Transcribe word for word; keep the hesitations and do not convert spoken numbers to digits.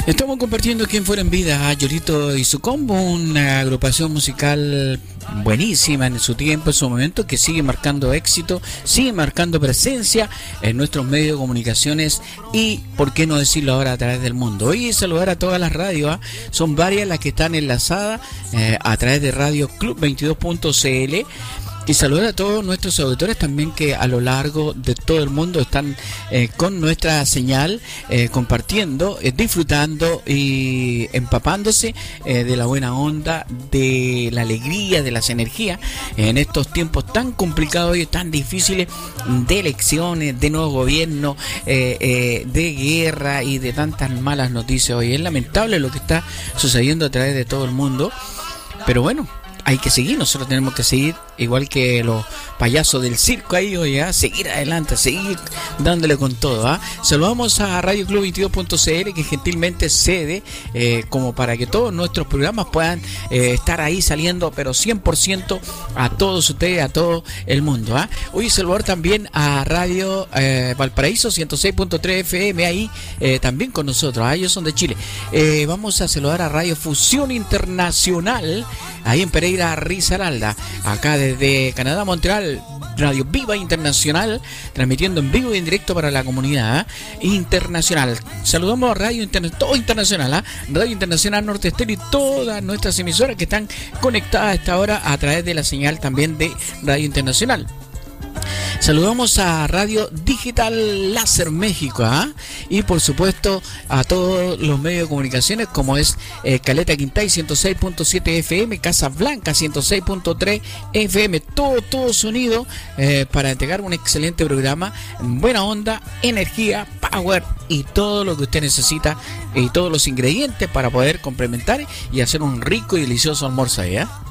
Estamos compartiendo Quien Fuera en Vida, a Yolito y su combo, una agrupación musical buenísima en su tiempo, en su momento, que sigue marcando éxito, sigue marcando presencia en nuestros medios de comunicaciones y, por qué no decirlo ahora, a través del mundo. Hoy saludar a todas las radios, ¿eh? Son varias las que están enlazadas eh, a través de Radio Club veintidós punto c l. Y saludar a todos nuestros auditores también que a lo largo de todo el mundo están eh, con nuestra señal, eh, compartiendo, eh, disfrutando y empapándose eh, de la buena onda, de la alegría, de las energías en estos tiempos tan complicados y tan difíciles de elecciones, de nuevo gobierno, eh, eh, de guerra y de tantas malas noticias hoy. Es lamentable lo que está sucediendo a través de todo el mundo, pero bueno, hay que seguir, nosotros tenemos que seguir igual que los payasos del circo ahí, oye, ¿eh? Seguir adelante, seguir dándole con todo, ¿eh? Saludamos a Radio Club veintidós punto c l, que gentilmente cede eh, como para que todos nuestros programas puedan eh, estar ahí saliendo, pero cien por ciento a todos ustedes, a todo el mundo, ¿eh? Hoy saludar también a Radio eh, Valparaíso ciento seis punto tres F M, ahí eh, también con nosotros, ¿eh? Ellos son de Chile. Eh, vamos a saludar a Radio Fusión Internacional, ahí en Pereira, Risaralda, acá desde Canadá, Montreal, Radio Viva Internacional, transmitiendo en vivo y en directo para la comunidad ¿eh? internacional. Saludamos a Radio Internacional, todo internacional, ¿eh? Radio Internacional Norte Estéreo y todas nuestras emisoras que están conectadas a esta hora a través de la señal también de Radio Internacional. Saludamos a Radio Digital Láser México ¿eh? y por supuesto a todos los medios de comunicaciones como es eh, Caleta Quintay ciento seis punto siete F M, Casa Blanca ciento seis punto tres F M, todo, todo sonido eh, para entregar un excelente programa, buena onda, energía, power y todo lo que usted necesita y todos los ingredientes para poder complementar y hacer un rico y delicioso almuerzo ahí, ¿eh?